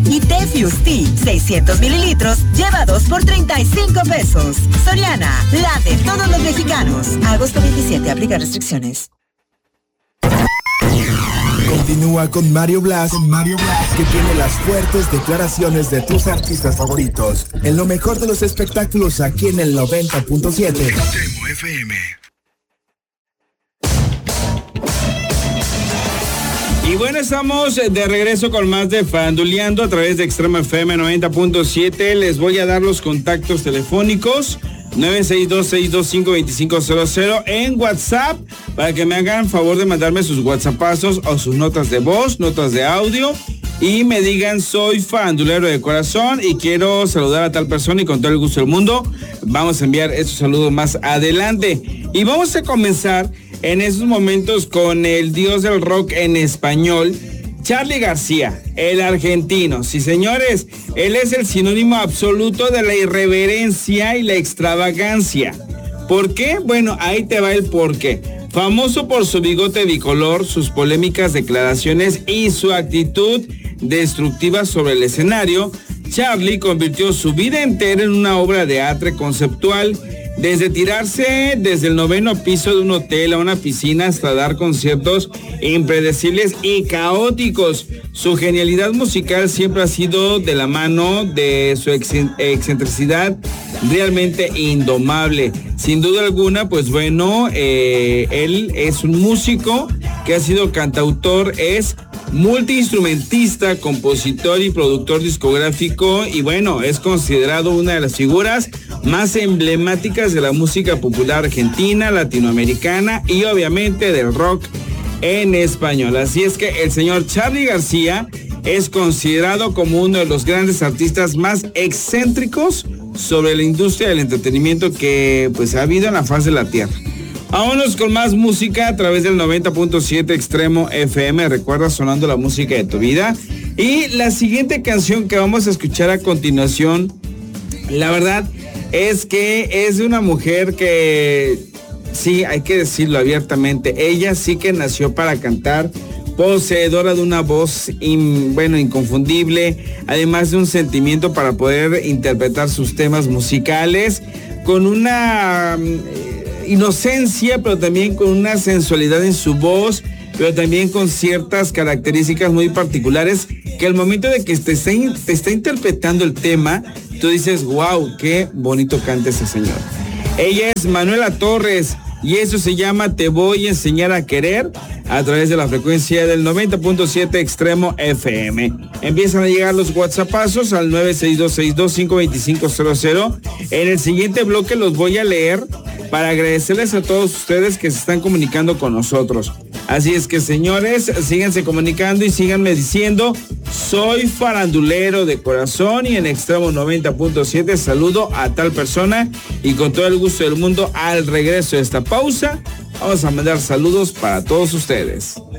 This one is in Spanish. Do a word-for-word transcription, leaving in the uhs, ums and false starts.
Y té Fusti, seiscientos mililitros, lleva dos por treinta y cinco pesos. Soriana, la de todos los mexicanos. Agosto veintisiete, aplica restricciones. Continúa con Mario Blas, con Mario Blas, que tiene las fuertes declaraciones de tus artistas favoritos. En lo mejor de los espectáculos aquí en el noventa punto siete. F M. Y bueno, estamos de regreso con más de Faranduleando a través de Extrema F M noventa punto siete. Les voy a dar los contactos telefónicos nueve seis dos, seis dos cinco, dos cinco cero cero en WhatsApp para que me hagan favor de mandarme sus WhatsAppazos o sus notas de voz, notas de audio y me digan: soy farandulero de corazón y quiero saludar a tal persona, y con todo el gusto del mundo vamos a enviar estos saludos más adelante. Y vamos a comenzar en esos momentos con el dios del rock en español, Charly García, el argentino. Sí, señores, él es el sinónimo absoluto de la irreverencia y la extravagancia. ¿Por qué? Bueno, ahí te va el porqué. Famoso por su bigote bicolor, sus polémicas declaraciones y su actitud destructiva sobre el escenario, Charly convirtió su vida entera en una obra de arte conceptual. Desde tirarse desde el noveno piso de un hotel a una piscina hasta dar conciertos impredecibles y caóticos. Su genialidad musical siempre ha sido de la mano de su excentricidad realmente indomable. Sin duda alguna, pues bueno, eh, él es un músico que ha sido cantautor, es multiinstrumentista, compositor y productor discográfico, y bueno, es considerado una de las figuras más emblemáticas de la música popular argentina, latinoamericana y obviamente del rock en español. Así es que el señor Charly García es considerado como uno de los grandes artistas más excéntricos sobre la industria del entretenimiento que pues ha habido en la faz de la tierra. Vámonos con más música a través del noventa punto siete Extremo F M. Recuerda, sonando la música de tu vida. Y la siguiente canción que vamos a escuchar a continuación, la verdad es que es de una mujer que, sí, hay que decirlo abiertamente, ella sí que nació para cantar, poseedora de una voz, in, bueno, inconfundible, además de un sentimiento para poder interpretar sus temas musicales, con una inocencia, pero también con una sensualidad en su voz, pero también con ciertas características muy particulares que al momento de que te está, te está interpretando el tema, tú dices: wow, qué bonito canta ese señor. Ella es Manuela Torres y eso se llama Te voy a enseñar a querer, a través de la frecuencia del noventa punto siete Extremo F M. Empiezan a llegar los WhatsAppazos al nueve seis dos, seis dos cinco, dos cinco cero cero. En el siguiente bloque los voy a leer para agradecerles a todos ustedes que se están comunicando con nosotros. Así es que, señores, síganse comunicando y síganme diciendo: soy farandulero de corazón y en Extremo noventa punto siete saludo a tal persona, y con todo el gusto del mundo, al regreso de esta pausa, vamos a mandar saludos para todos ustedes.